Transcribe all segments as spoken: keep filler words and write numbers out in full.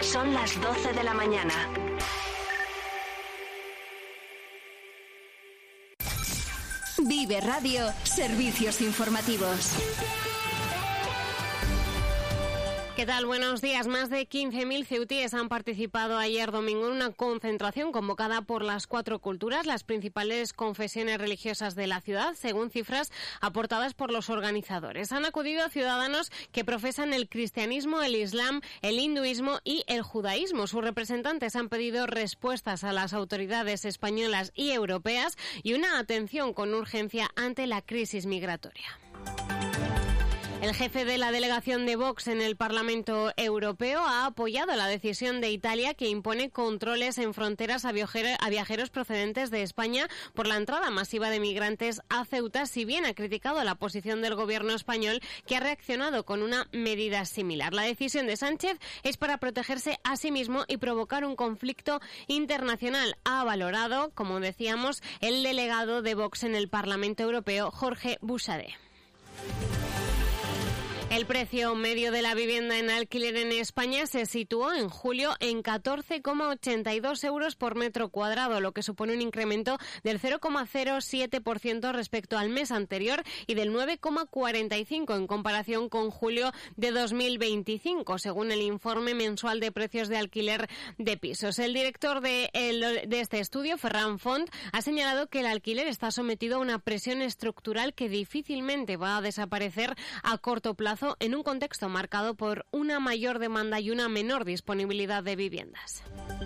Son las doce de la mañana. Vive Radio, servicios informativos. ¿Qué tal? Buenos días. Más de quince mil ceutíes han participado ayer domingo en una concentración convocada por las cuatro culturas, las principales confesiones religiosas de la ciudad, según cifras aportadas por los organizadores. Han acudido ciudadanos que profesan el cristianismo, el islam, el hinduismo y el judaísmo. Sus representantes han pedido respuestas a las autoridades españolas y europeas y una atención con urgencia ante la crisis migratoria. El jefe de la delegación de Vox en el Parlamento Europeo ha apoyado la decisión de Italia que impone controles en fronteras a viajeros procedentes de España por la entrada masiva de migrantes a Ceuta, si bien ha criticado la posición del gobierno español, que ha reaccionado con una medida similar. La decisión de Sánchez es para protegerse a sí mismo y provocar un conflicto internacional, ha valorado, como decíamos, el delegado de Vox en el Parlamento Europeo, Jorge Buxadé. El precio medio de la vivienda en alquiler en España se situó en julio en catorce coma ochenta y dos euros por metro cuadrado, lo que supone un incremento del cero coma cero siete por ciento respecto al mes anterior y del nueve coma cuarenta y cinco por ciento en comparación con julio de dos mil veinticinco, según el informe mensual de precios de alquiler de pisos. El director de, el, de este estudio, Ferran Font, ha señalado que el alquiler está sometido a una presión estructural que difícilmente va a desaparecer a corto plazo, en un contexto marcado por una mayor demanda y una menor disponibilidad de viviendas.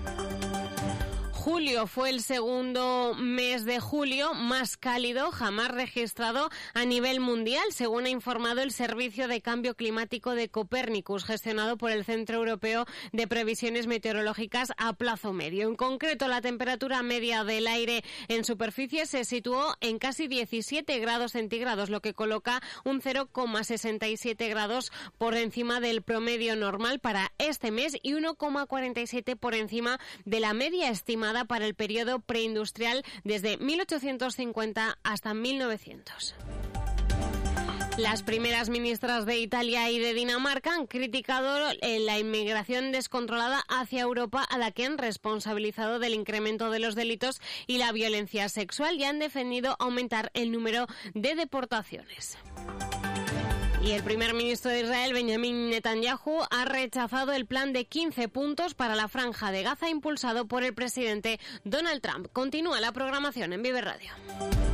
Julio fue el segundo mes de julio más cálido jamás registrado a nivel mundial, según ha informado el Servicio de Cambio Climático de Copernicus, gestionado por el Centro Europeo de Previsiones Meteorológicas a plazo medio. En concreto, la temperatura media del aire en superficie se situó en casi diecisiete grados centígrados, lo que coloca un cero coma sesenta y siete grados por encima del promedio normal para este mes y uno coma cuarenta y siete por encima de la media estimada para el periodo preindustrial desde mil ochocientos cincuenta hasta mil novecientos. Las primeras ministras de Italia y de Dinamarca han criticado la inmigración descontrolada hacia Europa, a la que han responsabilizado del incremento de los delitos y la violencia sexual, y han defendido aumentar el número de deportaciones. Y el primer ministro de Israel, Benjamin Netanyahu, ha rechazado el plan de quince puntos para la Franja de Gaza impulsado por el presidente Donald Trump. Continúa la programación en Vive Radio.